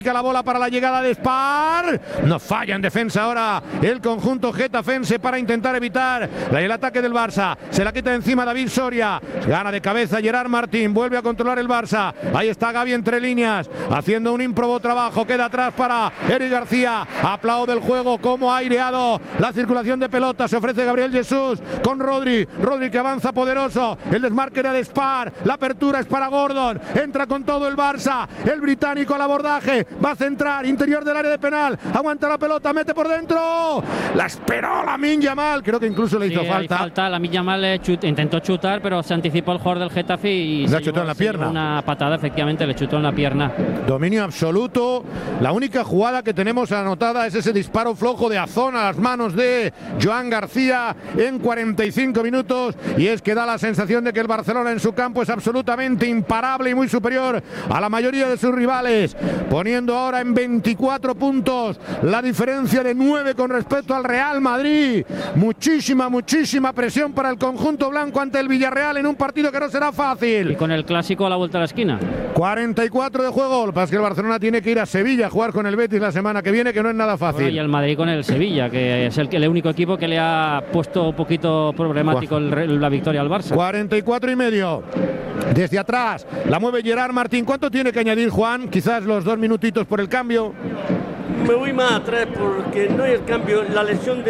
La bola para la llegada de Spar. No falla en defensa ahora el conjunto getafense para intentar evitar el ataque del Barça. Se la quita de encima David Soria. Gana de cabeza Gerard Martín. Vuelve a controlar el Barça. Ahí está Gavi entre líneas, haciendo un ímprobo trabajo. Queda atrás para Eric García. Aplaude el juego, como ha aireado la circulación de pelota. Se ofrece Gabriel Jesús con Rodri. Rodri que avanza poderoso. El desmarque era de Spar. La apertura es para Gordon. Entra con todo el Barça. El británico al abordaje. Va a centrar, interior del área de penal, aguanta la pelota, mete por dentro, la esperó Lamine Yamal, creo que incluso le hizo falta. Lamine Yamal intentó chutar, pero se anticipó el jugador del Getafe y le chutó en la pierna. Una patada, efectivamente, le chutó en la pierna. Dominio absoluto. La única jugada que tenemos anotada es ese disparo flojo de Azón a las manos de Joan García en 45 minutos, y es que da la sensación de que el Barcelona en su campo es absolutamente imparable y muy superior a la mayoría de sus rivales, poniendo ahora en 24 puntos la diferencia de 9 con respecto al Real Madrid. Muchísima presión para el conjunto blanco ante el Villarreal en un partido que no será fácil. Y con el clásico a la vuelta de la esquina. 44 de juego. Lo que pasa es que el Barcelona tiene que ir a Sevilla a jugar con el Betis la semana que viene, que no es nada fácil. Bueno, y el Madrid con el Sevilla, que es el único equipo que le ha puesto un poquito problemático la victoria al Barça. 44 y medio. Desde atrás la mueve Gerard Martín. ¿Cuánto tiene que añadir Juan? Quizás los 2 minutitos por el cambio. Me voy más atrás porque no hay el cambio. La lesión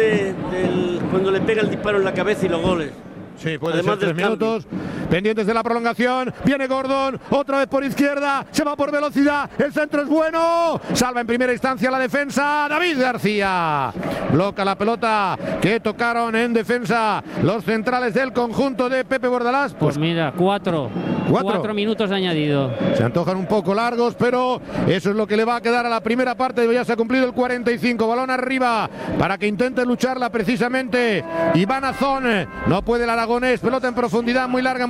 cuando le pega el disparo en la cabeza y los goles. Sí, puede ser 3 minutos. Pendientes de la prolongación. Viene Gordon, otra vez por izquierda. Se va por velocidad. El centro es bueno. Salva en primera instancia la defensa. David García bloca la pelota que tocaron en defensa los centrales del conjunto de Pepe Bordalás. Pues mira, 4 minutos de añadido. Se antojan un poco largos, pero eso es lo que le va a quedar a la primera parte. Ya se ha cumplido el 45. Balón arriba para que intente lucharla precisamente Iván Azón. No puede el aragonés. Pelota en profundidad, muy larga,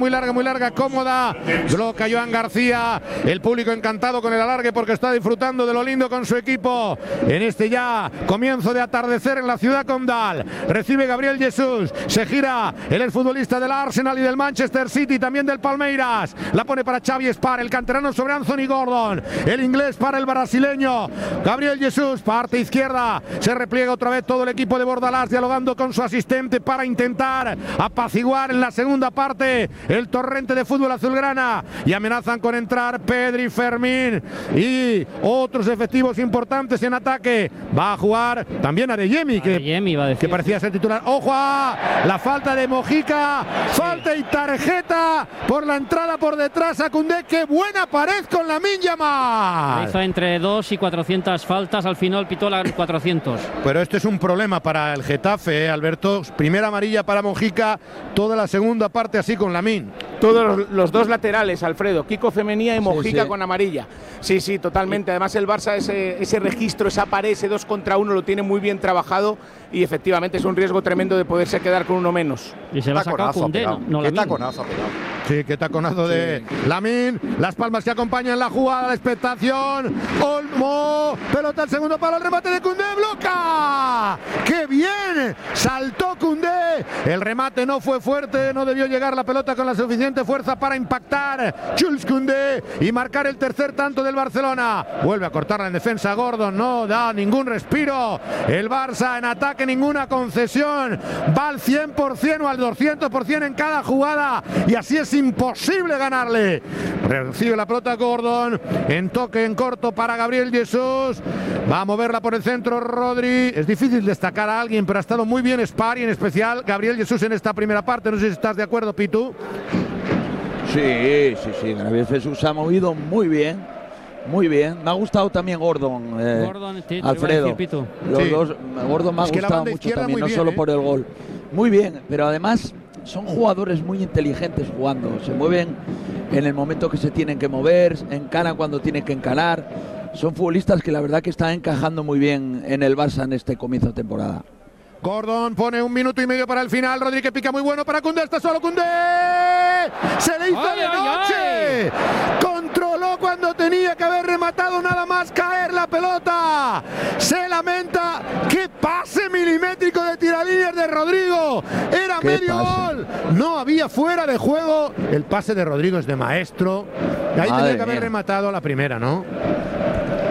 cómoda. Bloca Joan García. El público encantado con el alargue porque está disfrutando de lo lindo con su equipo en este ya comienzo de atardecer en la ciudad condal. Recibe Gabriel Jesús. Se gira el exfutbolista del Arsenal y del Manchester City, también del Palmeiras. La pone para Xavi Spar, el canterano sobre Anthony Gordon. El inglés para el brasileño Gabriel Jesús, parte izquierda. Se repliega otra vez todo el equipo de Bordalás, dialogando con su asistente para intentar apaciguar en la segunda parte el torrente de fútbol azulgrana, y amenazan con entrar Pedri, Fermín y otros efectivos importantes en ataque. Va a jugar también Adeyemi, que parecía ser titular. ¡Ojo a la falta de Mojica! Falta y tarjeta por la entrada por detrás a Koundé. ¡Qué buena pared con Lamine Yamal! Hizo entre 2 y 400 faltas, al final pitó las 400. Pero este es un problema para el Getafe, Alberto. Primera amarilla para Mojica, toda la segunda parte así con Lamine. Todos los dos laterales, Alfredo, Kiko Femenía y Mojica con amarilla. Sí, totalmente. Además el Barça ese registro, esa pared, ese 2 contra 1 lo tiene muy bien trabajado, y efectivamente es un riesgo tremendo de poderse quedar con uno menos. Y se va a sacar Koundé, no Qué taconazo ha pegado. Sí, qué taconazo de Lamine. Las palmas que acompañan la jugada, la expectación. Olmo, pelota al segundo palo, el remate de Koundé, bloca. ¡Qué bien! Saltó Koundé. El remate no fue fuerte, no debió llegar la pelota con la suficiente fuerza para impactar Jules Koundé y marcar el tercer tanto del Barcelona. Vuelve a cortarla en defensa Gordon, no da ningún respiro. El Barça en ataque, ninguna concesión. Va al 100% o al 200% en cada jugada, y así es imposible ganarle. Recibe la pelota Gordon en toque en corto para Gabriel Jesús. Va a moverla por el centro Rodri. Es difícil destacar a alguien, pero ha estado muy bien Spar y en especial Gabriel Jesús en esta primera parte. No sé si estás de acuerdo, Pitu. Sí. Gabriel Jesús se ha movido muy bien. Muy bien, me ha gustado también Gordon, Alfredo. Los dos, Gordon me ha gustado mucho también, no solo por el gol. Muy bien, pero además son jugadores muy inteligentes jugando. Se mueven en el momento que se tienen que mover, encaran cuando tienen que encarar. Son futbolistas que la verdad que están encajando muy bien en el Barça en este comienzo de temporada. Gordon pone 1 minuto y medio para el final. Rodri que pica muy bueno para Koundé. Está solo Koundé. Se le hizo de noche. Controló cuando tenía que haber rematado, nada más caer la pelota. Se lamenta. ¡Qué pase milimétrico de tiradillas de Rodrigo! Era medio gol. No había fuera de juego. El pase de Rodrigo es de maestro. Ahí tenía que haber rematado la primera, ¿no?